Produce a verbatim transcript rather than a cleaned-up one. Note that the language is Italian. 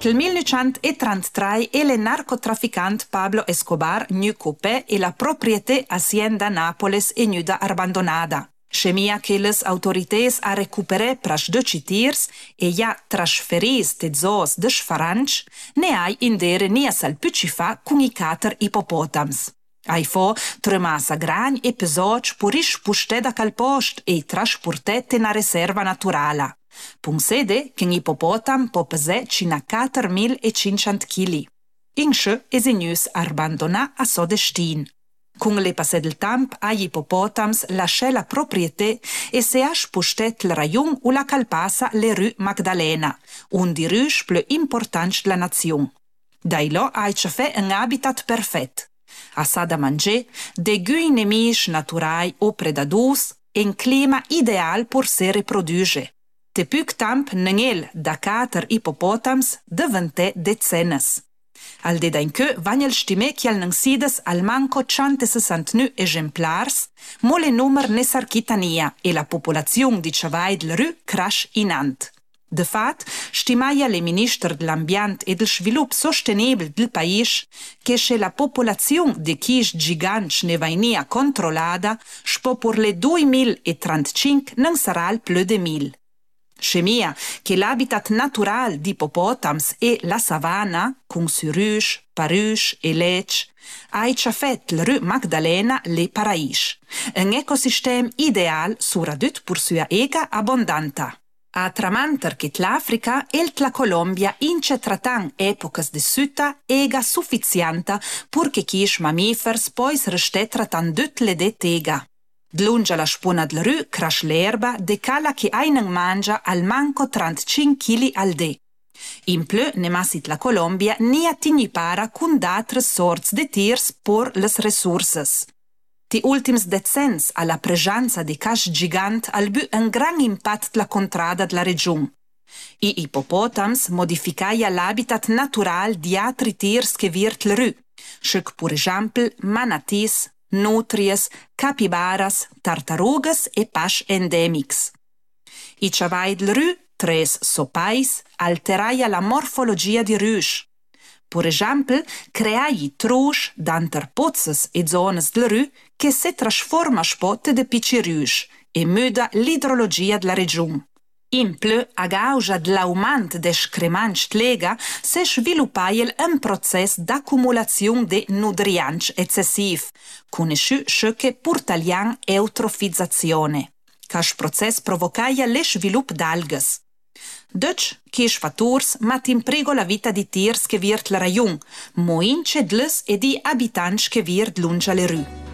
Nel millenovecentotrentatré il narcotrafficante Pablo Escobar nu copè e la proprietà azienda Napoles e nuda abbandonata. Scemia che le autorités a recuperare prasch dodici tirs e ja trasferis te zoos de sfaranch ne hai indere nia sal pucifa con i cater ippopotams. Ai fo tremasa gran e pesoc purisch puste da calpost e trasportete na reserva naturala. Pun sede che ippopotam po pesè cina quattromila chili. Insce esenius abbandona a so destin. Con le passè del tempo, agli ippopotams lasciò la proprietà e si ha spostato il rayon o la calpassa le rue Magdalena, un di rue più importanti della nazione. Dai là ha fatto un habitat perfetto. A sa da mangiare, de gui nemici naturali o predatori e un clima ideale per si riprodurre. Te più tempo nengel da quattro ippopotams diventè decennes. Al de d'anche vanno stimé che al sides al manco centosessantanove esemplars, mo le numeri ne s'architania e la popolazione di chavai del rue crash in ant. De fat, stimaia le minister dell'ambiente e del sviluppo sostenibile del paese che se la popolazione di quis giganti ne vainia controllata, spo per le duemilatrentacinque non sarà il più di mille. Scemia che l'habitat natural di ippopotams e la savana, con surus, parus e lec, ha fet la rue Magdalena le parais, un ecosistema ideal suradut per sua ega abbondanta. A tramanter che l'Africa e la Colombia ince tratan epocas de suta ega sufficienta purché quis mammifers poi reste tratan dut le de tega. Dlungia la spuna del rue crash l'erba de cala che einen mangia al manco trentacinque chili al de. In più, ne massit la Colombia ni attignipara con d'altre sorts de tirs por les resources. Ti ultims decens alla presenza di cash gigant al bu un gran impact la contrada della regione. I ippopotams modificaia l'habitat natural di altri tirs che virt le rue, scic per esempio manatis, nutries, capibaras, tartarugas e pasch endemics. I chavai del rue, tres sopais, alteraia la morfologia di rusch. Per esempio, creai trusch d'anter pozzes e zones del rue che si trasforma spotte de pici rusch e muda l'idrologia della regione. In più, a causa dell'aumento des scremanci tlega, si sviluppaia un processo d'accumulazione di nutrienti eccessiv, conosciuto che portalian eutrofizzazione. Questo processo provocaia lo sviluppo d'alghes. Deci, questi fattori mettono in prego la vita di tirs che virt la rayon, moince dles e di abitanti che virt lunge le rue.